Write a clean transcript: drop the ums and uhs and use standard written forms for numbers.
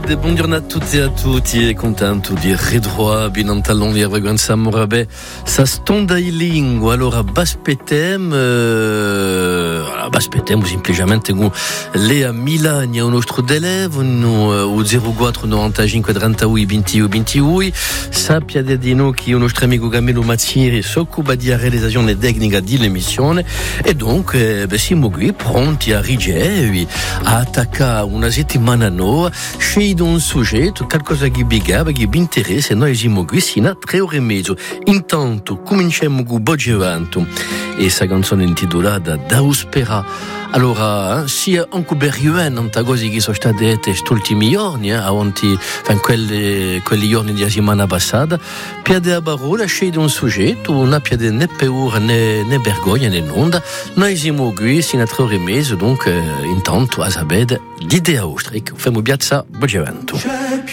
Sabed, buongiorno a tutti e a tutti e contento di ritrovare in talon di Arveganza Morabe sa stonda in lingua. Allora baspetem semplicemente con Lea Milagna, un nostro d'eleve, o 04 95 38 21 21. Sappia di noi che il nostro amico Camillo Mazzieri si occupa di realizzazione tecnica di l'emissione e dunque siamo qui pronti a rigere, a attaccare una settimana nuova, scegliendo un soggetto, qualcosa che vi interessa e noi siamo qui sino a 3 ore e mezzo. Intanto cominciamo con Boggevanto e questa canzone intitolata Dauspera. Allora, sia anche per tante cose che sono state dette questi ultimi giorni, quelli giorni della settimana passata, piede a parola, sceglie un soggetto, non ha piede né paura né vergogna né nulla. Noi siamo qui sino a 3 ore e mezzo, dunque intanto a sapere l'idea vostra. Facciamo piazza Boggevanto.